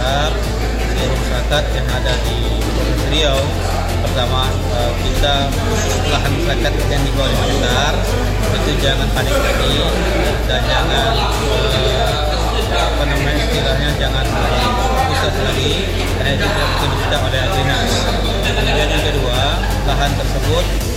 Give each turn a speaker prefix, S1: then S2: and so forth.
S1: berharap seluruh masyarakat yang ada di Provinsi Riau, pertama kita lahan masyarakat yang di bawah 5 hektar itu jangan panik lagi dan jangan istilahnya jangan pusat lagi karena itu tidak mungkin diminta oleh dinas. Kemudian yang kedua, lahan tersebut